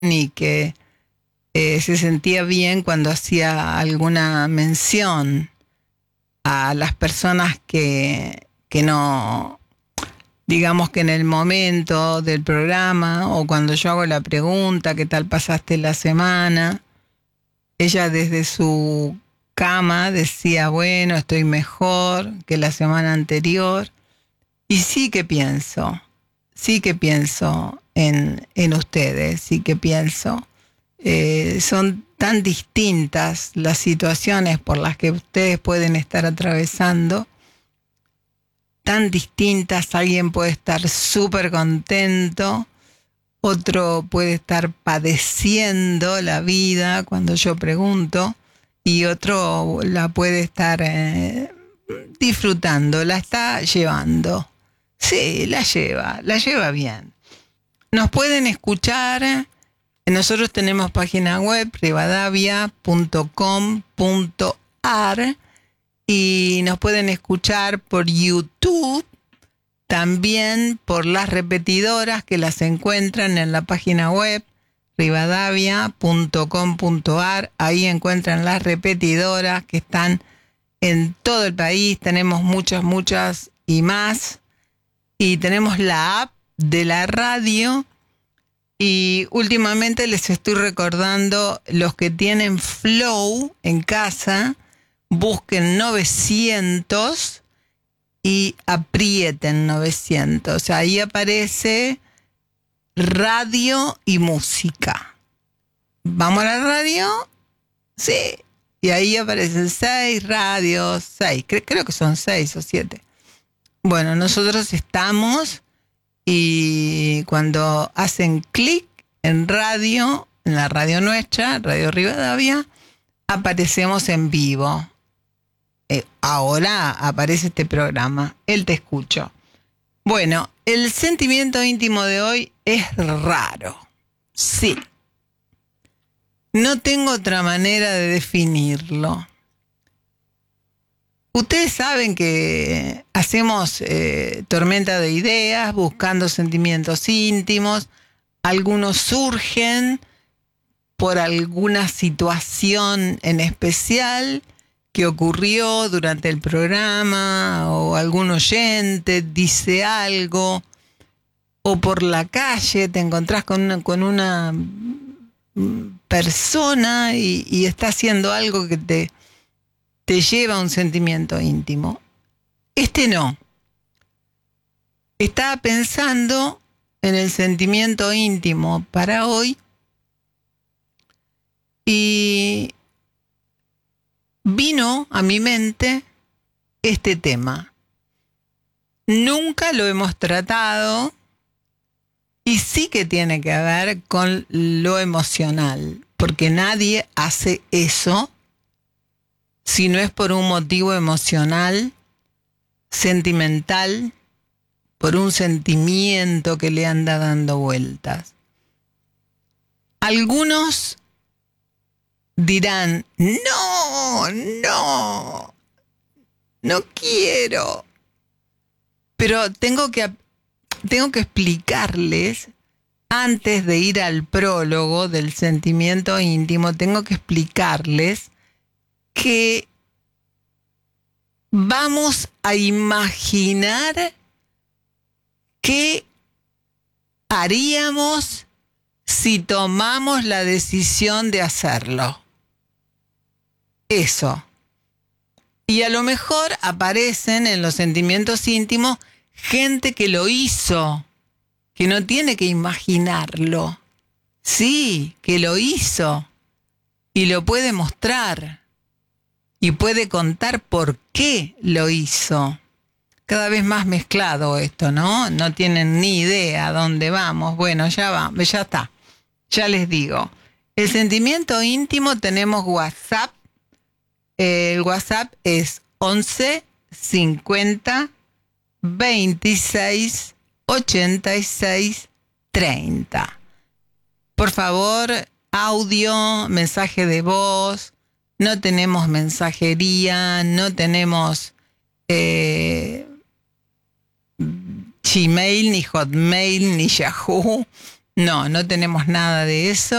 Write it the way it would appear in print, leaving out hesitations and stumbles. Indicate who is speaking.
Speaker 1: y que se sentía bien cuando hacía alguna mención a las personas que no, digamos que en el momento del programa o cuando yo hago la pregunta, ¿qué tal pasaste la semana? Ella desde su cama decía, bueno, estoy mejor que la semana anterior. Y sí que pienso en ustedes, sí que pienso. Son tan distintas las situaciones por las que ustedes pueden estar atravesando, tan distintas. Alguien puede estar súper contento, otro puede estar padeciendo la vida cuando yo pregunto, y otro la puede estar disfrutando, la está llevando. Sí, la lleva bien. Nos pueden escuchar. Nosotros tenemos página web rivadavia.com.ar y nos pueden escuchar por YouTube, también por las repetidoras que las encuentran en la página web rivadavia.com.ar. Ahí encuentran las repetidoras que están en todo el país. Tenemos muchas y más. Y tenemos la app de la radio. Y últimamente les estoy recordando, los que tienen Flow en casa, busquen 900 y aprieten 900. Ahí aparece radio y música. ¿Vamos a la radio? Sí. Y ahí aparecen 6 radios, 6. Creo que son 6 o 7. Bueno, nosotros estamos... Y cuando hacen clic en radio, en la radio nuestra, Radio Rivadavia, aparecemos en vivo. Ahora aparece este programa, El Te Escucho. Bueno, el sentimiento íntimo de hoy es raro. Sí. No tengo otra manera de definirlo. Ustedes saben que hacemos tormenta de ideas, buscando sentimientos íntimos. Algunos surgen por alguna situación en especial que ocurrió durante el programa, o algún oyente dice algo, o por la calle te encontrás con una persona y está haciendo algo que te lleva a un sentimiento íntimo. Este no. Estaba pensando en el sentimiento íntimo para hoy y vino a mi mente este tema. Nunca lo hemos tratado y sí que tiene que ver con lo emocional, porque nadie hace eso si no es por un motivo emocional, sentimental, por un sentimiento que le anda dando vueltas. Algunos dirán, no quiero. Pero tengo que explicarles, antes de ir al prólogo del sentimiento íntimo, tengo que explicarles que vamos a imaginar qué haríamos si tomamos la decisión de hacerlo. Eso. Y a lo mejor aparecen en los sentimientos íntimos gente que lo hizo, que no tiene que imaginarlo. Sí, que lo hizo y lo puede mostrar. Y puede contar por qué lo hizo. Cada vez más mezclado esto, ¿no? No tienen ni idea a dónde vamos. Bueno, ya está. Ya les digo. El sentimiento íntimo, tenemos WhatsApp. El WhatsApp es 11 50 26 86 30. Por favor, audio, mensaje de voz. No tenemos mensajería, no tenemos Gmail, ni Hotmail, ni Yahoo. No, no tenemos nada de eso.